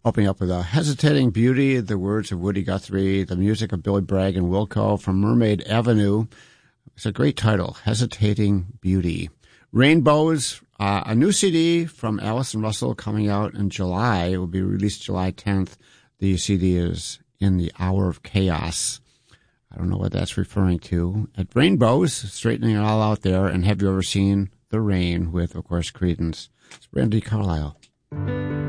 Opening up with a Hesitating Beauty, the words of Woody Guthrie, the music of Billy Bragg and Wilco from Mermaid Avenue. It's a great title, Hesitating Beauty. Rainbows, a new CD from Allison Russell coming out in July. It will be released July 10th. The CD is In the Hour of Chaos. I don't know what that's referring to. At Rainbows, straightening it all out there. And Have You Ever Seen the Rain with, of course, Creedence. It's Brandy Carlisle.